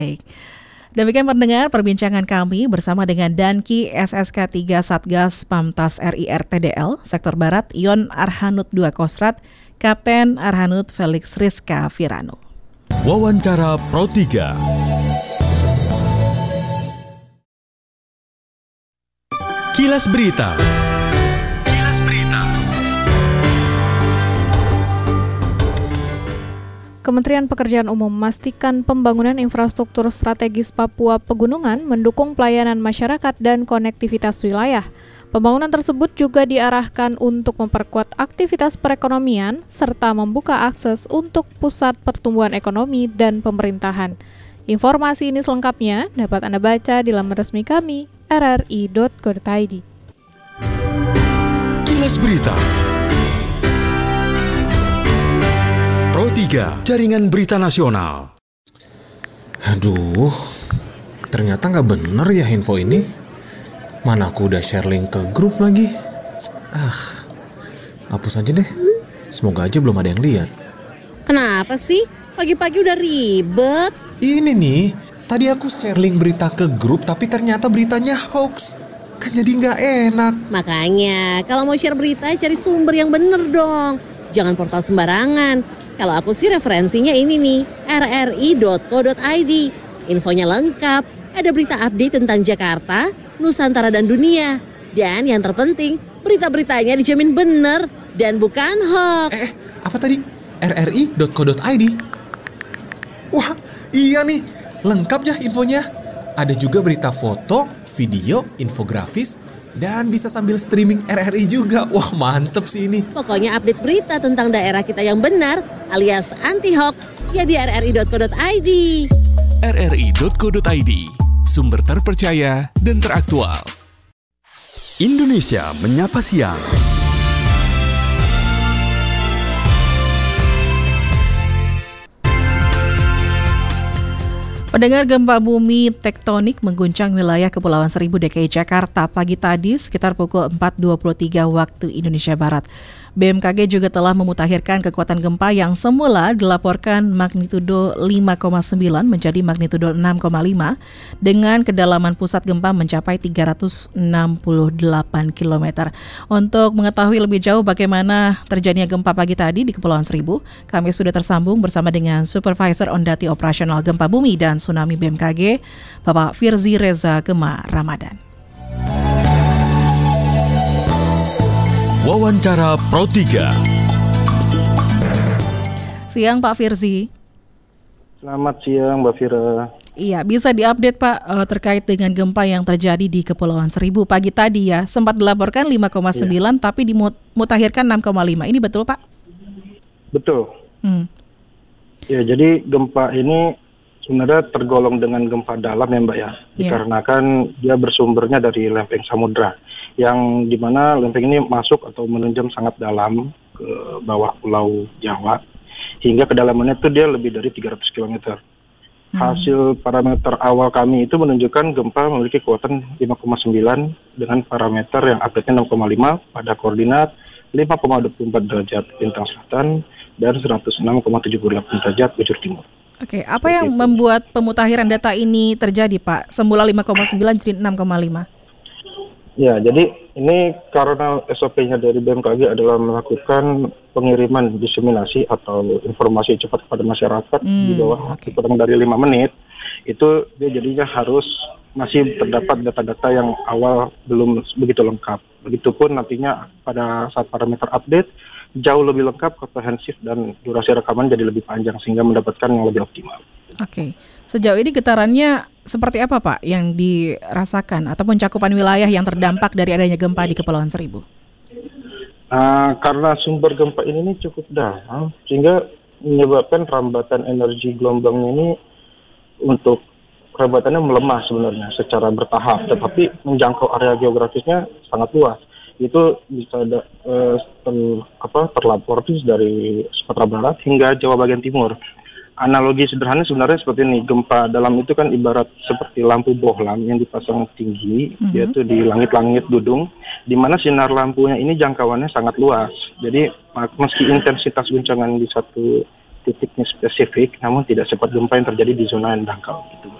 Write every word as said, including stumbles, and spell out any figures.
Baik. Demikian pendengar perbincangan kami bersama dengan Danki S S K tiga Satgas Pamtas R I R T D L Sektor Barat Yon Arhanud dua Kostrat, Kapten Arhanud Felix Rizka Firano. Wawancara Pro tiga. Kilas Berita. Kilas Berita. Kementerian Pekerjaan Umum memastikan pembangunan infrastruktur strategis Papua Pegunungan mendukung pelayanan masyarakat dan konektivitas wilayah. Pembangunan tersebut juga diarahkan untuk memperkuat aktivitas perekonomian serta membuka akses untuk pusat pertumbuhan ekonomi dan pemerintahan. Informasi ini selengkapnya dapat Anda baca di laman resmi kami r r i dot co dot i d. Kilas Berita. Pro tiga, Jaringan Berita Nasional. Aduh, ternyata nggak bener ya info ini. Mana aku udah share link ke grup lagi. Ah, hapus aja deh. Semoga aja belum ada yang lihat. Kenapa sih? Pagi-pagi udah ribet. Ini nih, tadi aku share link berita ke grup tapi ternyata beritanya hoax. Kan jadi nggak enak. Makanya, kalau mau share berita cari sumber yang bener dong. Jangan portal sembarangan. Kalau aku sih referensinya ini nih, r r i dot co dot i d. Infonya lengkap, ada berita update tentang Jakarta, Nusantara dan dunia. Dan yang terpenting, berita-beritanya dijamin bener dan bukan hoax. Eh, eh apa tadi? r r i dot co dot i d. Wah, iya nih, lengkap ya infonya. Ada juga berita foto, video, infografis, dan bisa sambil streaming R R I juga. Wah, mantep sih ini. Pokoknya update berita tentang daerah kita yang benar alias anti-hoax ya di r r i dot co dot i d. r r i dot co dot i d, sumber terpercaya dan teraktual. Indonesia Menyapa Siang. Pendengar, gempa bumi tektonik mengguncang wilayah Kepulauan Seribu D K I Jakarta pagi tadi sekitar pukul empat dua puluh tiga waktu Indonesia Barat. B M K G juga telah memutakhirkan kekuatan gempa yang semula dilaporkan magnitudo lima koma sembilan menjadi magnitudo enam koma lima dengan kedalaman pusat gempa mencapai tiga ratus enam puluh delapan kilometer. Untuk mengetahui lebih jauh bagaimana terjadinya gempa pagi tadi di Kepulauan Seribu, kami sudah tersambung bersama dengan Supervisor Ondati Operasional Gempa Bumi dan Tsunami B M K G, Bapak Firzi Reza Gema Ramadan. Wawancara Pro tiga. Siang Pak Firzi. Selamat siang Mbak Fira. Iya, bisa diupdate Pak uh, terkait dengan gempa yang terjadi di Kepulauan Seribu pagi tadi ya. Sempat dilaporkan lima koma sembilan ya, tapi dimutakhirkan enam koma lima. Ini betul Pak? Betul. Hmm. Ya, jadi gempa ini sebenarnya tergolong dengan gempa dalam ya Mbak ya. Dikarenakan dia bersumbernya dari lempeng samudra, yang dimana lempeng ini masuk atau menunjam sangat dalam ke bawah Pulau Jawa, hingga kedalamannya itu dia lebih dari tiga ratus kilometer. Hmm. Hasil parameter awal kami itu menunjukkan gempa memiliki kekuatan lima koma sembilan dengan parameter yang update-nya enam koma lima pada koordinat lima koma dua puluh empat derajat lintang selatan dan seratus enam koma tujuh puluh delapan derajat bujur timur. Oke, apa Seperti yang itu membuat pemutakhiran data ini terjadi Pak? Semula lima koma sembilan jadi enam koma lima. Ya, jadi ini karena S O P-nya dari B M K G adalah melakukan pengiriman diseminasi atau informasi cepat kepada masyarakat hmm, di bawah okay. kurang dari lima menit, itu dia jadinya harus masih terdapat data-data yang awal belum begitu lengkap. Begitupun nantinya pada saat parameter update jauh lebih lengkap, komprehensif, dan durasi rekaman jadi lebih panjang sehingga mendapatkan yang lebih optimal. Oke, sejauh ini getarannya seperti apa Pak yang dirasakan ataupun cakupan wilayah yang terdampak dari adanya gempa di Kepulauan Seribu? Uh, karena sumber gempa ini, ini cukup dalam sehingga menyebabkan rambatan energi gelombangnya ini untuk rambatannya melemah sebenarnya secara bertahap, tetapi menjangkau area geografisnya sangat luas. Itu bisa ada, uh, ter, apa, terlapor dari Sumatera Barat hingga Jawa bagian timur. Analogi sederhana sebenarnya seperti ini, gempa dalam itu kan ibarat seperti lampu bohlam yang dipasang tinggi, mm-hmm. yaitu di langit-langit dudung, di mana sinar lampunya ini jangkauannya sangat luas. Jadi meski intensitas guncangan di satu titiknya spesifik, namun tidak seperti gempa yang terjadi di zona yang dangkal. Gitu.